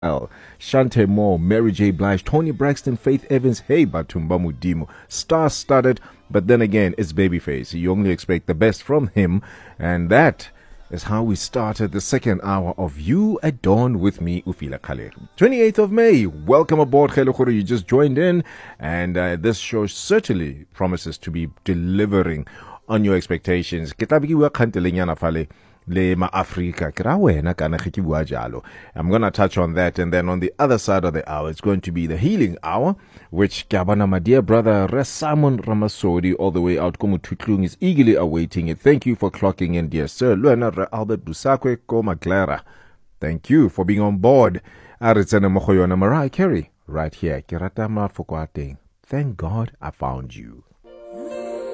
Shante Moore, Mary J. Blige, Tony Braxton, Faith Evans, Hey Batumba Mudimu. Star-studded, but then again, it's Babyface. You only expect the best from him, and that is how we started the second hour of You at Dawn with me, Ufila Kale. 28th of May. Welcome aboard, Khelokoro. You just joined in, and this show certainly promises to be delivering on your expectations. I'm going to touch on that, and then on the other side of the hour, it's going to be the healing hour, which Gabana, my dear brother Resamon Ramasodi, all the way out Komututlung, is eagerly awaiting it. Thank you for clocking in, dear sir. Luana Albert Busakwe Koma Clara. Thank you for being on board. Aritsana Mokoyona Mariah Carey, right here. Kiratama Fukwate. Thank God I found you.